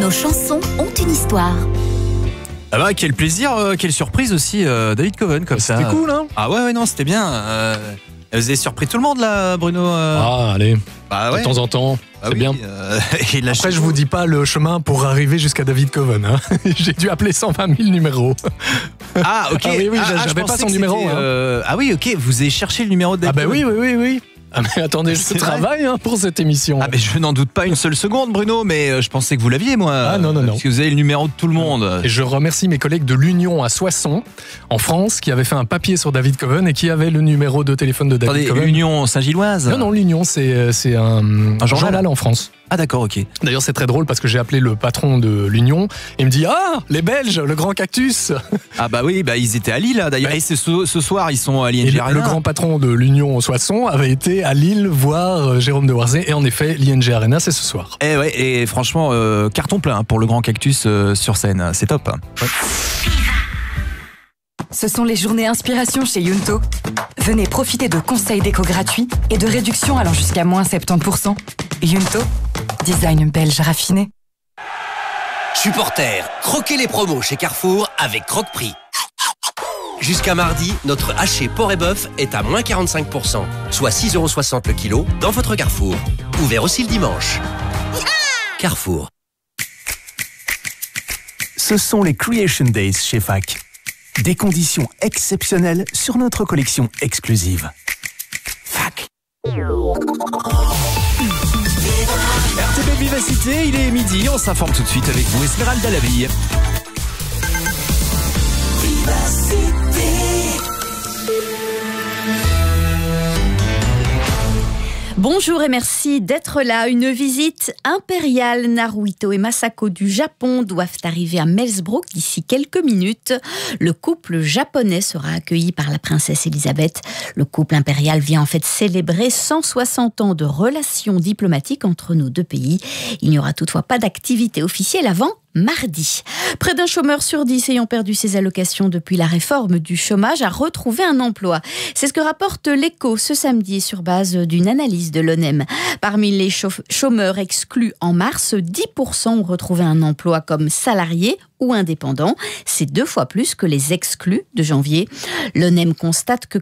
Nos chansons ont une histoire. Ah bah quel plaisir, quelle surprise aussi, David Coven comme ça. C'était cool, hein. Ah ouais, non, c'était bien. Vous avez surpris tout le monde là, Bruno. Ah, allez, Bah ouais. de temps en temps, Bah c'est oui, bien. Et la Après, je vous dis pas le chemin pour arriver jusqu'à David Coven. Hein. J'ai dû appeler 120 000 numéros. Ah ok. Ah oui, je j'avais pas pensais son que numéro, c'était, Ah oui, ok. Vous avez cherché le numéro de Ah David bah Coven. oui. Ah mais attendez, je C'est travaille pour cette émission. Ah mais je n'en doute pas une seule seconde, Bruno. Mais je pensais que vous l'aviez, moi. Ah, non. Parce que vous avez le numéro de tout le monde. Et je remercie mes collègues de l'Union à Soissons, en France, qui avaient fait un papier sur David Coven et qui avaient le numéro de téléphone de David Attendez, Coven. Union Saint-Gilloise. Non, l'Union, c'est un journal en France. Ah d'accord, ok. D'ailleurs, c'est très drôle parce que j'ai appelé le patron de l'Union et il me dit « Ah, les Belges, le Grand Cactus !» Ah bah oui, bah ils étaient à Lille d'ailleurs. Et c'est ce soir, ils sont à Et l'ING Arena. le grand patron de l'Union Soissons avait été à Lille voir Jérôme Dewarzé. Et en effet, l'ING Arena, c'est ce soir. Eh ouais, et franchement, carton plein pour le Grand Cactus sur scène. C'est top. Ouais. Ce sont les journées inspiration chez Yunto. Venez profiter de conseils déco gratuits et de réductions allant jusqu'à moins 70%. Yunto, design belge raffiné. Supporters, croquez les promos chez Carrefour avec Croque-Prix. Jusqu'à mardi, notre haché porc et bœuf est à moins 45%, soit 6,60€ le kilo dans votre Carrefour. Ouvert aussi le dimanche. Carrefour. Ce sont les Creation Days chez FAC. Des conditions exceptionnelles sur notre collection exclusive. FAC. RTB Vivacité, il est midi, on s'informe tout de suite avec vous, Esmeralda Laville. Bonjour et merci d'être là. Une visite impériale. Naruhito et Masako du Japon doivent arriver à Melsbrook d'ici quelques minutes. Le couple japonais sera accueilli par la princesse Elisabeth. Le couple impérial vient en fait célébrer 160 ans de relations diplomatiques entre nos deux pays. Il n'y aura toutefois pas d'activité officielle avant mardi. Près d'un chômeur sur 10 ayant perdu ses allocations depuis la réforme du chômage a retrouvé un emploi. C'est ce que rapporte l'Écho ce samedi sur base d'une analyse de l'ONEM. Parmi les chômeurs exclus en mars, 10% ont retrouvé un emploi comme salariés ou indépendants. C'est 2 fois plus que les exclus de janvier. L'ONEM constate que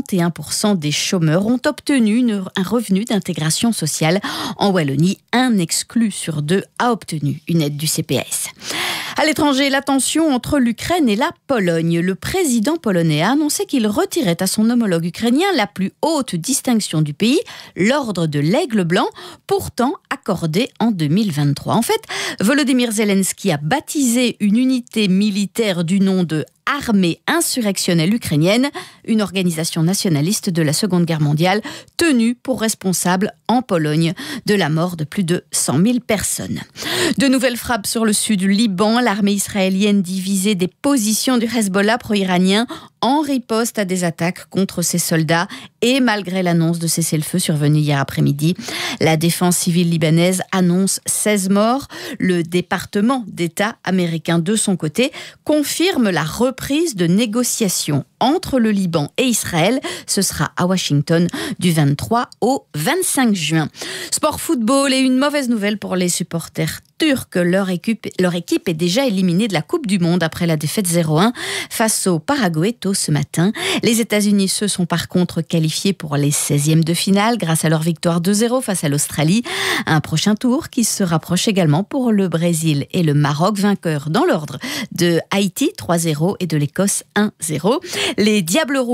41% des chômeurs ont obtenu un revenu d'intégration sociale. En Wallonie, un exclu sur 2 a obtenu une aide du CPS. À l'étranger, la tension entre l'Ukraine et la Pologne. Le président polonais a annoncé qu'il retirait à son homologue ukrainien la plus haute distinction du pays, l'ordre de l'Aigle blanc, pourtant accordé en 2023. En fait, Volodymyr Zelensky a baptisé une unité militaire du nom de Armée insurrectionnelle ukrainienne, une organisation nationaliste de la Seconde Guerre mondiale, tenue pour responsable en Pologne de la mort de plus de 100 000 personnes. De nouvelles frappes sur le sud du Liban. L'armée israélienne divisait des positions du Hezbollah pro-iranien en riposte à des attaques contre ses soldats et malgré l'annonce de cessez-le-feu survenue hier après-midi. La défense civile libanaise annonce 16 morts. Le département d'État américain, de son côté, confirme la reprise de négociations entre le Liban et Israël. Ce sera à Washington du 23 au 25 juin. Sport football et une mauvaise nouvelle pour les supporters turcs. Leur équipe est déjà éliminée de la Coupe du Monde après la défaite 0-1 face au Paraguay tôt ce matin. Les États-Unis se sont par contre qualifiés pour les 16e de finale grâce à leur victoire 2-0 face à l'Australie. Un prochain tour qui se rapproche également pour le Brésil et le Maroc, vainqueurs dans l'ordre de Haïti 3-0 et de l'Écosse 1-0. Les Diables Rouges